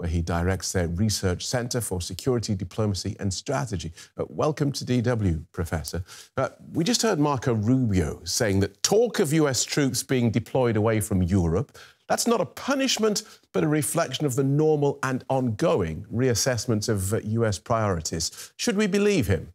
where he directs their Research Centre for Security, Diplomacy and Strategy. Welcome to DW, Professor. We just heard Marco Rubio saying that talk of US troops being deployed away from Europe, that's not a punishment, but a reflection of the normal and ongoing reassessment of US priorities. Should we believe him?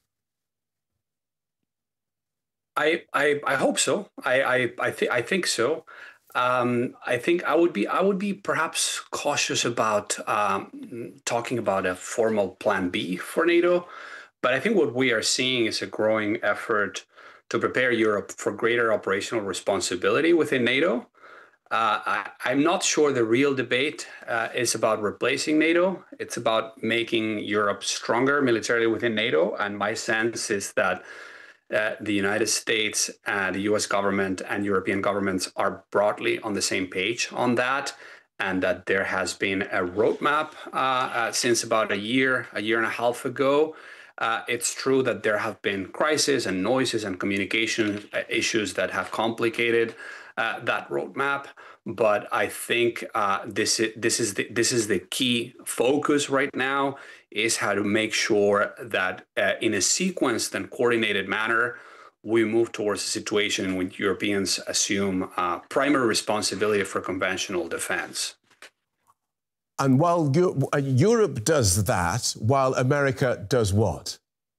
I hope so. I think so. I think I would be perhaps cautious about talking about a formal plan B for NATO. But I think what we are seeing is a growing effort to prepare Europe for greater operational responsibility within NATO. I'm not sure the real debate is about replacing NATO. It's about making Europe stronger militarily within NATO. And my sense is that the United States, the US government and European governments are broadly on the same page on that, and that there has been a roadmap since about a year and a half ago. It's true that there have been crises and noises and communication issues that have complicated that roadmap, but I think this is the key focus right now, is how to make sure that in a sequenced and coordinated manner, we move towards a situation in which Europeans assume primary responsibility for conventional defense. And while Europe does that, while America does what?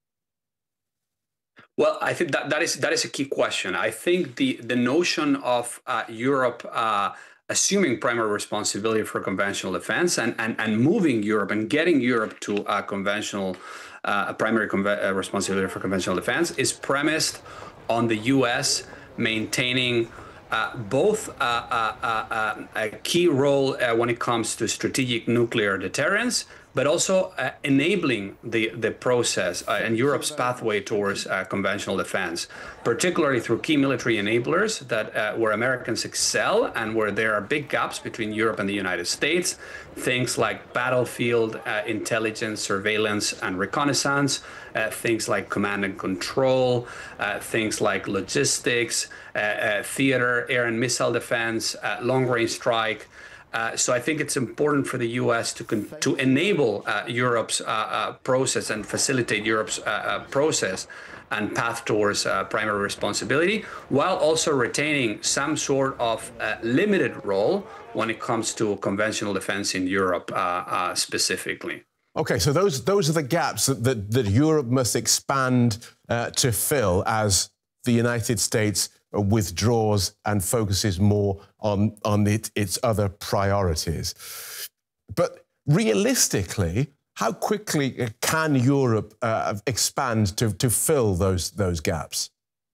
Well, I think that is a key question. I think the notion of Europe assuming primary responsibility for conventional defense and moving Europe and getting Europe to a conventional primary responsibility for conventional defense is premised on the U.S. maintaining both a key role when it comes to strategic nuclear deterrence, but also enabling the process and Europe's pathway towards conventional defense, particularly through key military enablers that where Americans excel and where there are big gaps between Europe and the United States. Things like battlefield intelligence, surveillance and reconnaissance, things like command and control, things like logistics, theater, air and missile defense, long-range strike. So I think it's important for the U.S. to enable Europe's process and facilitate Europe's process and path towards primary responsibility, while also retaining some sort of limited role when it comes to conventional defense in Europe specifically. OK, so those are the gaps that Europe must expand to fill as the United States withdraws and focuses more on its other priorities. But realistically, how quickly can Europe expand to fill those gaps?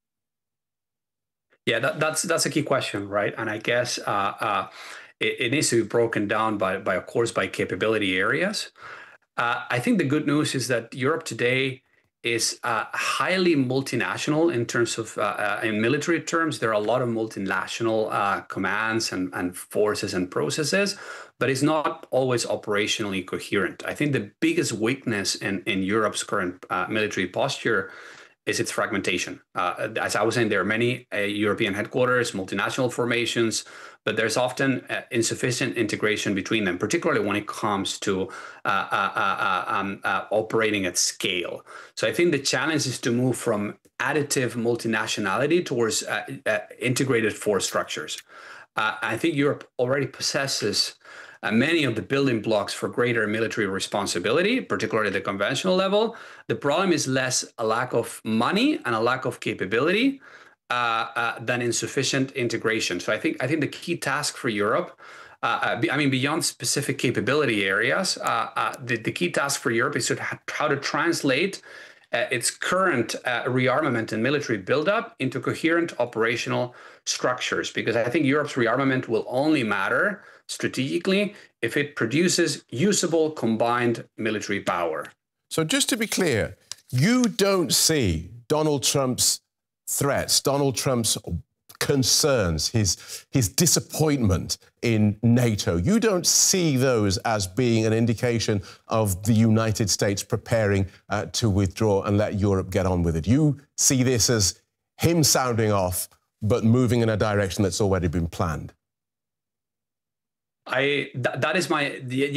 Yeah, that's a key question, right? And I guess it needs to be broken down of course, by capability areas. I think the good news is that Europe today is highly multinational in terms of, in military terms. There are a lot of multinational commands and forces and processes, but it's not always operationally coherent. I think the biggest weakness in Europe's current military posture is its fragmentation. As I was saying, there are many European headquarters, multinational formations, but there's often insufficient integration between them, particularly when it comes to operating at scale. So I think the challenge is to move from additive multinationality towards integrated force structures. I think Europe already possesses many of the building blocks for greater military responsibility, particularly at the conventional level. The problem is less a lack of money and a lack of capability than insufficient integration. So I think the key task for Europe, beyond specific capability areas, the key task for Europe is how to translate its current rearmament and military buildup into coherent operational structures, because I think Europe's rearmament will only matter strategically if it produces usable combined military power. So just to be clear, you don't see Donald Trump's threats, Donald Trump's concerns, his disappointment in NATO, you don't see those as being an indication of the United States preparing to withdraw and let Europe get on with it. You see this as him sounding off, but moving in a direction that's already been planned. That is my